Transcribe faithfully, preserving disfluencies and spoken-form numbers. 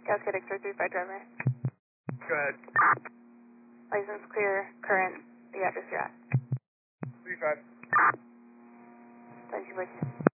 Cascade X-ray three five driver. Go ahead. License clear, current, the address you're at. three five. Thank you,